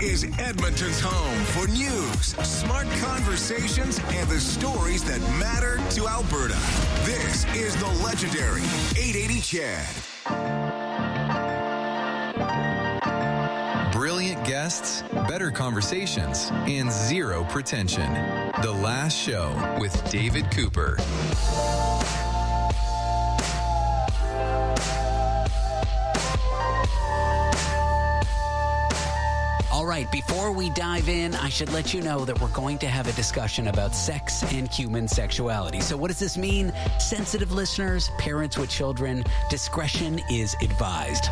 is Edmonton's home for news, smart conversations, and the stories that matter to Alberta. This is the legendary 880 Chad. Brilliant guests, better conversations, and zero pretension. The Last Show with David Cooper. All right, before we dive in, I should let you know that we're going to have a discussion about sex and human sexuality. So what does this mean? Sensitive listeners, parents with children, discretion is advised.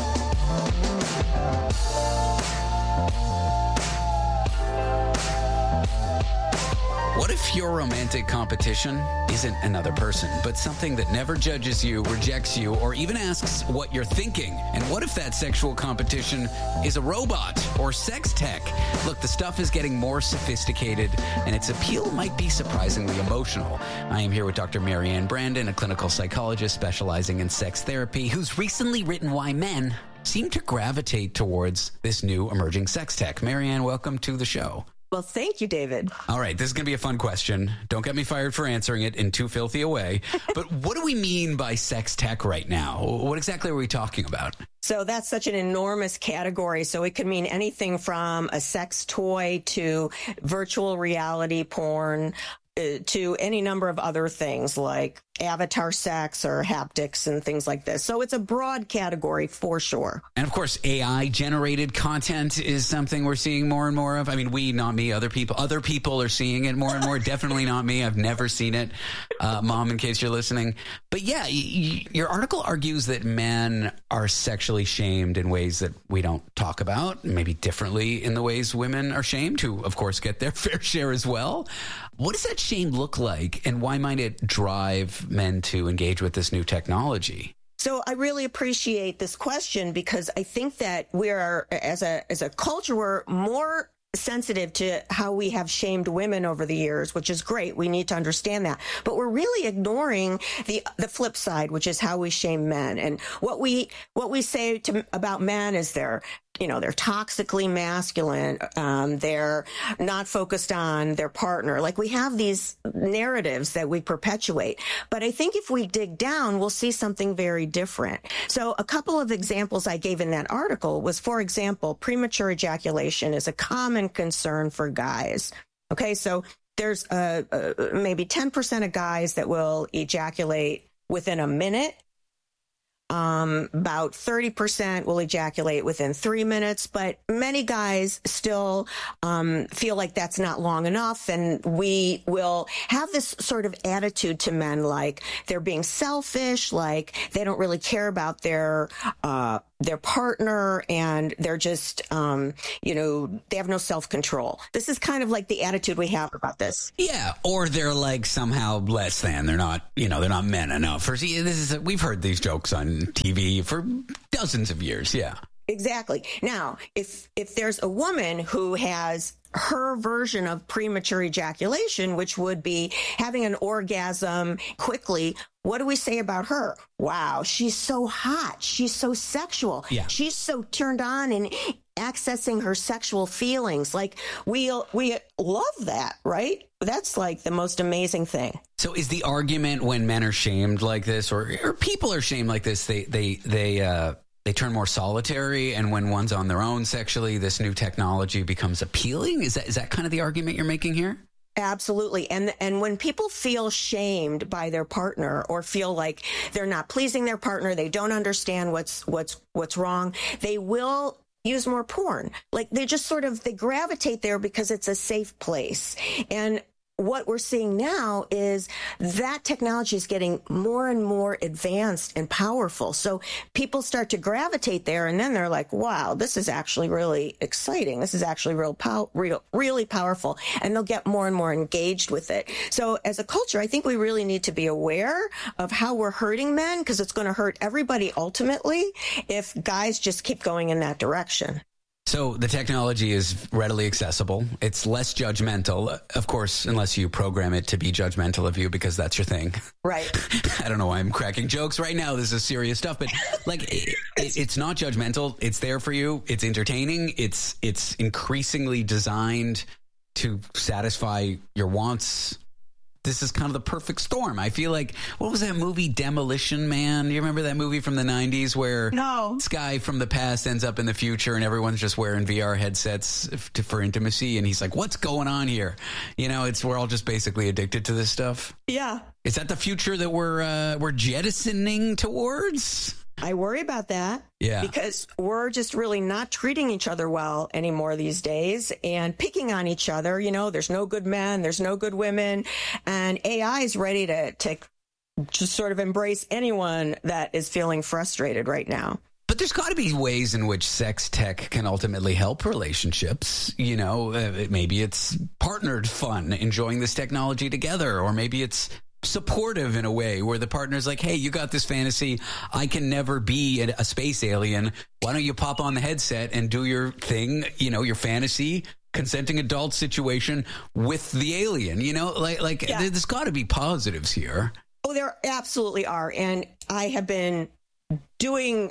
What if your romantic competition isn't another person, but something that never judges you, rejects you, or even asks what you're thinking? And what if that sexual competition is a robot or sex tech? Look, the stuff is getting more sophisticated, and its appeal might be surprisingly emotional. I am here with Dr. Marianne Brandon, a clinical psychologist specializing in sex therapy, who's recently written why men seem to gravitate towards this new emerging sex tech. Marianne, welcome to the show. Well, thank you, David. All right, this is going to be a fun question. Don't get me fired for answering it in too filthy a way. But what do we mean by sex tech right now? What exactly are we talking about? So that's such an enormous category. So it could mean anything from a sex toy to virtual reality porn to any number of other things like avatar sex or haptics and things like this. So it's a broad category for sure. And of course, AI generated content is something we're seeing more and more of. I mean, we, not me, other people are seeing it more and more. Definitely not me. I've never seen it. Mom, in case you're listening. But yeah, your article argues that men are sexually shamed in ways that we don't talk about, maybe differently in the ways women are shamed, who of course get their fair share as well. What does that shame look like, and why might it drive men to engage with this new technology? So I really appreciate this question because I think that we are, as a culture, we're more sensitive to how we have shamed women over the years, which is great. We need to understand that. But we're really ignoring the flip side, which is how we shame men. And what we say about men is they're toxically masculine. They're not focused on their partner. Like, we have these narratives that we perpetuate. But I think if we dig down, we'll see something very different. So a couple of examples I gave in that article was, for example, premature ejaculation is a common concern for guys. Okay, so there's maybe 10% of guys that will ejaculate within a minute. About 30% will ejaculate within 3 minutes, but many guys still feel like that's not long enough, and we will have this sort of attitude to men like they're being selfish, like they don't really care about their partner, and they're just, they have no self-control. This is kind of like the attitude we have about this. Yeah, or they're like somehow less than. They're not, they're not men enough. We've heard these jokes on TV for dozens of years. Yeah. Exactly. Now, if there's a woman who has her version of premature ejaculation, which would be having an orgasm quickly, what do we say about her? Wow, she's so hot. She's so sexual. Yeah. She's so turned on and accessing her sexual feelings. Like, we love that, right? That's like the most amazing thing. So is the argument when men are shamed like this, or people are shamed like this, they turn more solitary, and when one's on their own sexually, this new technology becomes appealing? Is that kind of the argument you're making here? Absolutely. And when people feel shamed by their partner or feel like they're not pleasing their partner, they don't understand what's wrong, they will use more porn. Like, they just they gravitate there because it's a safe place. And what we're seeing now is that technology is getting more and more advanced and powerful. So people start to gravitate there, and then they're like, wow, this is actually really exciting. This is actually really powerful. And they'll get more and more engaged with it. So as a culture, I think we really need to be aware of how we're hurting men, because it's going to hurt everybody ultimately if guys just keep going in that direction. So the technology is readily accessible. It's less judgmental, of course, unless you program it to be judgmental of you, because that's your thing. Right. I don't know why I'm cracking jokes right now. This is serious stuff, but like it's not judgmental. It's there for you. It's entertaining. It's increasingly designed to satisfy your wants. This is kind of the perfect storm. I feel like, what was that movie, Demolition Man? You remember that movie from the 90s where this guy from the past ends up in the future and everyone's just wearing VR headsets for intimacy? And he's like, what's going on here? You know, we're all just basically addicted to this stuff. Yeah. Is that the future that we're jettisoning towards? I worry about that. Yeah. Because we're just really not treating each other well anymore these days and picking on each other. You know, there's no good men, there's no good women, and AI is ready to just sort of embrace anyone that is feeling frustrated right now. But there's got to be ways in which sex tech can ultimately help relationships. You know, maybe it's partnered fun, enjoying this technology together, or maybe it's supportive in a way where the partner's like, hey, you got this fantasy. I can never be a space alien. Why don't you pop on the headset and do your thing, you know, your fantasy, consenting adult situation with the alien, you know, like there's got to be positives here. Oh, there absolutely are. And I have been doing,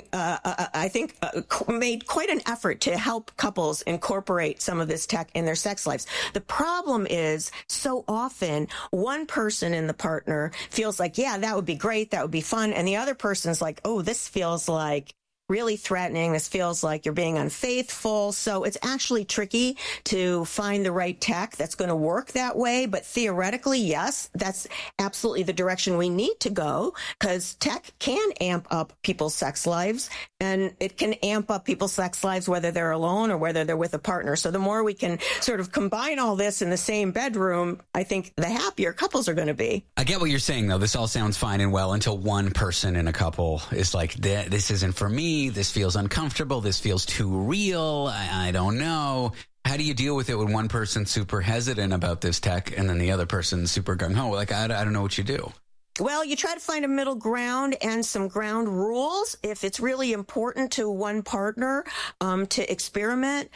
I think, made quite an effort to help couples incorporate some of this tech in their sex lives. The problem is so often one person in the partner feels like, yeah, that would be great. That would be fun. And the other person's like, oh, this feels like really threatening. This feels like you're being unfaithful. So it's actually tricky to find the right tech that's going to work that way. But theoretically, yes, that's absolutely the direction we need to go, because tech can amp up people's sex lives, and it can amp up people's sex lives whether they're alone or whether they're with a partner. So the more we can sort of combine all this in the same bedroom, I think the happier couples are going to be. I get what you're saying, though. This all sounds fine and well until one person in a couple is like, this isn't for me. This feels uncomfortable. This feels too real. I don't know. How do you deal with it when one person's super hesitant about this tech and then the other person's super gung-ho? Like, I don't know what you do. Well, you try to find a middle ground and some ground rules. If it's really important to one partner to experiment,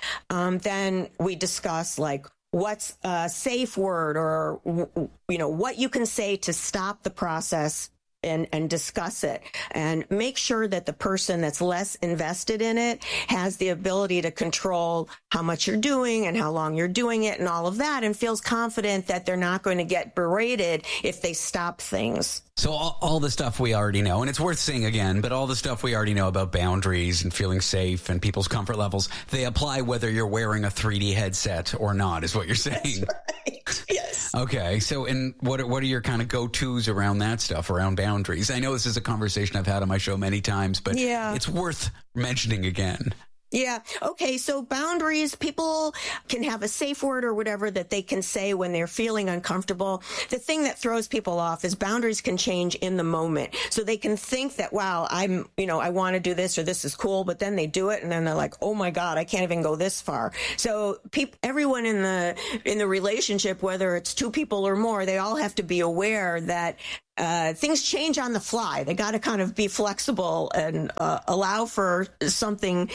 then we discuss, like, what's a safe word, or, you know, what you can say to stop the process and discuss it, and make sure that the person that's less invested in it has the ability to control how much you're doing and how long you're doing it and all of that, and feels confident that they're not going to get berated if they stop things. So all the stuff we already know, and it's worth saying again, but all the stuff we already know about boundaries and feeling safe and people's comfort levels, they apply whether you're wearing a 3D headset or not, is what you're saying. That's right. Yes. Okay. So, and what are your kind of go-tos around that stuff, around boundaries? I know this is a conversation I've had on my show many times, but it's worth mentioning again. Yeah. Okay. So boundaries, people can have a safe word or whatever that they can say when they're feeling uncomfortable. The thing that throws people off is boundaries can change in the moment. So they can think that, wow, I want to do this, or this is cool, but then they do it and then they're like, oh my God, I can't even go this far. So everyone in the relationship, whether it's two people or more, they all have to be aware that things change on the fly. They got to kind of be flexible and allow for something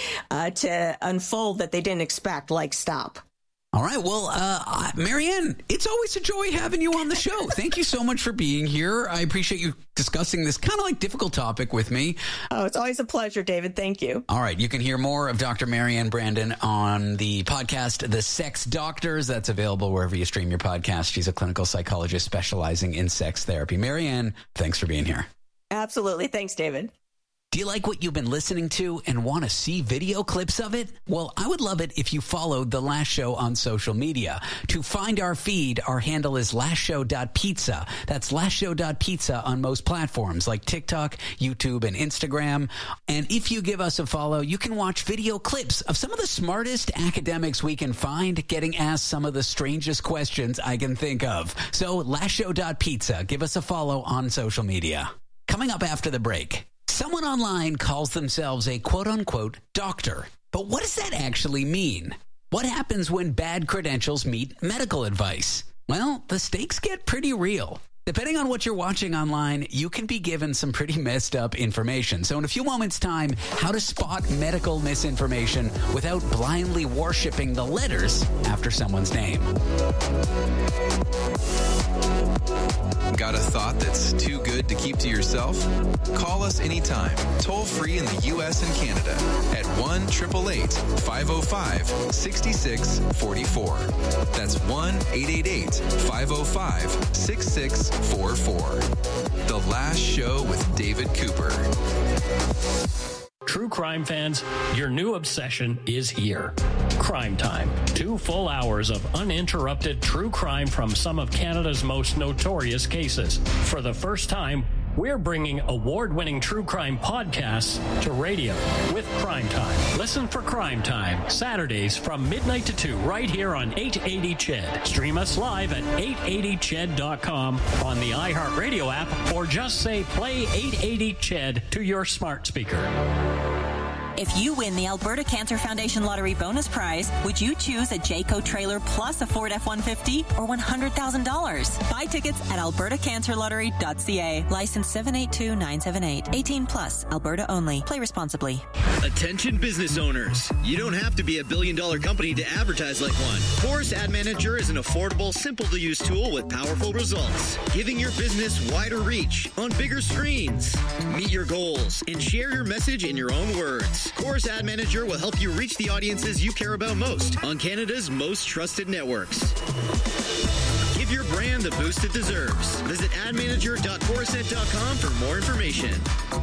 to unfold that they didn't expect, like stop. All right. Well, Marianne, it's always a joy having you on the show. Thank you so much for being here. I appreciate you discussing this kind of like difficult topic with me. Oh, it's always a pleasure, David. Thank you. All right. You can hear more of Dr. Marianne Brandon on the podcast, The Sex Doctors. That's available wherever you stream your podcast. She's a clinical psychologist specializing in sex therapy. Marianne, thanks for being here. Absolutely. Thanks, David. Do you like what you've been listening to and want to see video clips of it? Well, I would love it if you followed The Last Show on social media. To find our feed, our handle is lastshow.pizza. That's lastshow.pizza on most platforms like TikTok, YouTube, and Instagram. And if you give us a follow, you can watch video clips of some of the smartest academics we can find getting asked some of the strangest questions I can think of. So lastshow.pizza. Give us a follow on social media. Coming up after the break. Someone online calls themselves a quote-unquote doctor. But what does that actually mean? What happens when bad credentials meet medical advice? Well, the stakes get pretty real. Depending on what you're watching online, you can be given some pretty messed up information. So in a few moments' time, how to spot medical misinformation without blindly worshiping the letters after someone's name. Got a thought that's too good to keep to yourself? Call us anytime, toll free in the U.S. and Canada at 1-888-505-6644. That's 1-888-505-6644. The Last Show with David Cooper. True crime fans, your new obsession is here. Crime Time. 2 full hours of uninterrupted true crime from some of Canada's most notorious cases. For the first time, we're bringing award-winning true crime podcasts to radio with Crime Time. Listen for Crime Time, Saturdays from midnight to 2, right here on 880 CHED. Stream us live at 880ched.com on the iHeartRadio app, or just say play 880 CHED to your smart speaker. If you win the Alberta Cancer Foundation Lottery bonus prize, would you choose a Jayco trailer plus a Ford F-150 or $100,000? Buy tickets at albertacancerlottery.ca. License 782978. 18 plus. Alberta only. Play responsibly. Attention business owners. You don't have to be a billion-dollar company to advertise like one. Chorus Ad Manager is an affordable, simple-to-use tool with powerful results, giving your business wider reach on bigger screens. Meet your goals and share your message in your own words. Chorus Ad Manager will help you reach the audiences you care about most on Canada's most trusted networks. Give your brand the boost it deserves. Visit admanager.chorusnet.com for more information.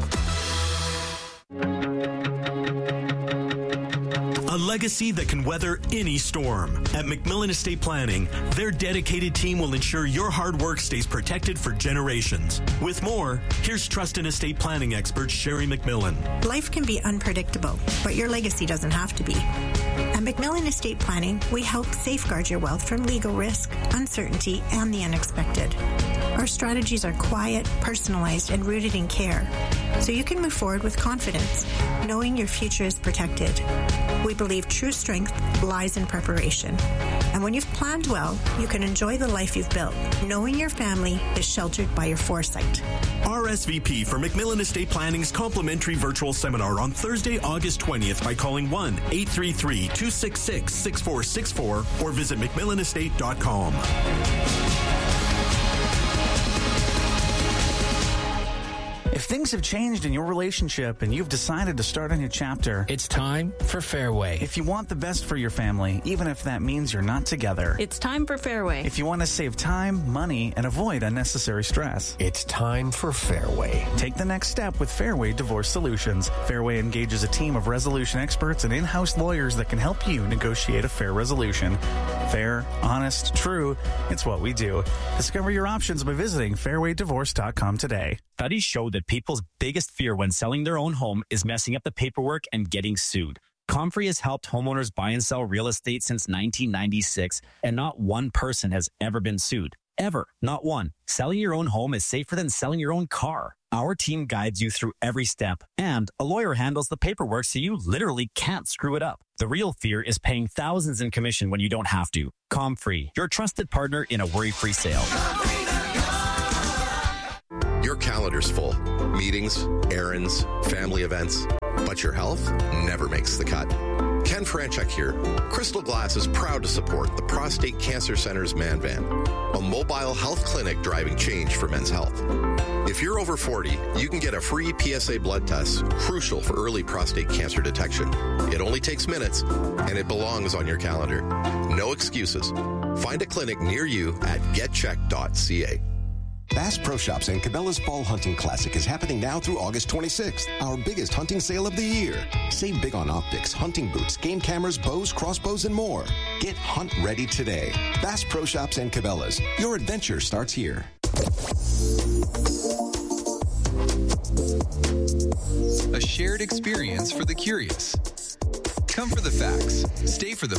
A legacy that can weather any storm. At McMillan Estate Planning, their dedicated team will ensure your hard work stays protected for generations. With more, here's Trust and Estate Planning expert Sherry McMillan. Life can be unpredictable, but your legacy doesn't have to be. At McMillan Estate Planning, we help safeguard your wealth from legal risk, uncertainty, and the unexpected. Our strategies are quiet, personalized, and rooted in care, so you can move forward with confidence, knowing your future is protected. We believe true strength lies in preparation. And when you've planned well, you can enjoy the life you've built, knowing your family is sheltered by your foresight. RSVP for McMillan Estate Planning's complimentary virtual seminar on Thursday, August 20th by calling 1-833-266-6464 or visit McMillanestate.com. If things have changed in your relationship and you've decided to start a new chapter, It's time for Fairway. if you want the best for your family, even if that means you're not together, It's time for Fairway. if you want to save time, money, and avoid unnecessary stress, It's time for Fairway. take the next step with Fairway Divorce Solutions. Fairway engages a team of resolution experts and in-house lawyers that can help you negotiate a fair resolution. Fair, honest, true, it's what we do. Discover your options by visiting fairwaydivorce.com today. Studies show that people's biggest fear when selling their own home is messing up the paperwork and getting sued. Comfrey has helped homeowners buy and sell real estate since 1996, and not one person has ever been sued. Ever. Not one. Selling your own home is safer than selling your own car. Our team guides you through every step, and a lawyer handles the paperwork so you literally can't screw it up. The real fear is paying thousands in commission when you don't have to. Comfrey, your trusted partner in a worry-free sale. Your calendar's full. Meetings, errands, family events. But your health never makes the cut. Ken Franchuk here. Crystal Glass is proud to support the Prostate Cancer Center's Man Van, a mobile health clinic driving change for men's health. If you're over 40, you can get a free PSA blood test, crucial for early prostate cancer detection. It only takes minutes, and it belongs on your calendar. No excuses. Find a clinic near you at getcheck.ca. Bass Pro Shops and Cabela's Fall Hunting Classic is happening now through August 26th, our biggest hunting sale of the year. Save big on optics, hunting boots, game cameras, bows, crossbows, and more. Get hunt ready today. Bass Pro Shops and Cabela's. Your adventure starts here. A shared experience for the curious. Come for the facts, stay for the